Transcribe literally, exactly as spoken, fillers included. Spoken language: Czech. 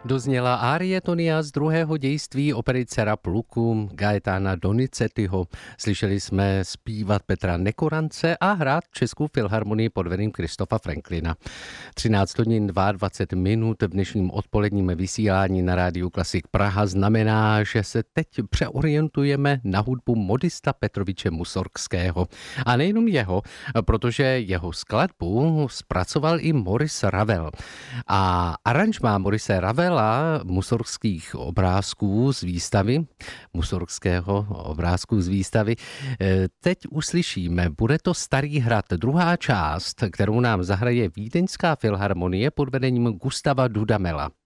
Dozněla árie Tonia z druhého dějství opery Dcera pluku Gaetana Donizettiho. Slyšeli jsme zpívat Petra Nekorance a hrát Českou filharmonii pod vedením Christopha Franklina. třináct hodin dvacet dva minut v dnešním odpoledním vysílání na Rádiu Klasik Praha znamená, že se teď přeorientujeme na hudbu Modista Petroviče Musorgského. A nejenom jeho, protože jeho skladbu zpracoval i Maurice Ravel. A aranžmá Maurice Ravela musorgských obrázků z výstavy, musorgského obrázků z výstavy, teď uslyšíme. Bude to Starý hrad, druhá část, kterou nám zahraje Vídeňská filharmonie pod vedením Gustava Dudamela.